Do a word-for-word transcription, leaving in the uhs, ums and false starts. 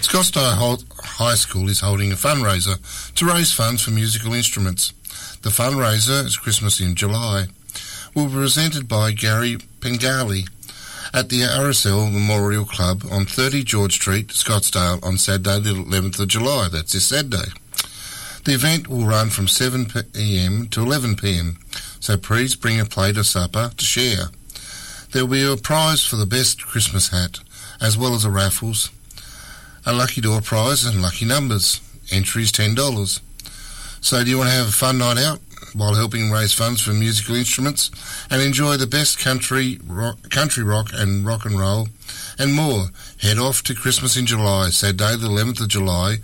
Scottsdale High School is holding a fundraiser to raise funds for musical instruments. The fundraiser is Christmas in July. Will be presented by Gary Pengali at the R S L Memorial Club on thirty George Street, Scottsdale, on Saturday the eleventh of July. That's this Saturday. The event will run from seven p m to eleven p m, so please bring a plate of supper to share. There will be a prize for the best Christmas hat, as well as a raffles, a lucky door prize and lucky numbers. Entry is ten dollars. So do you want to have a fun night out while helping raise funds for musical instruments and enjoy the best country rock, country rock and rock and roll and more? Head off to Christmas in July, Saturday the eleventh of July,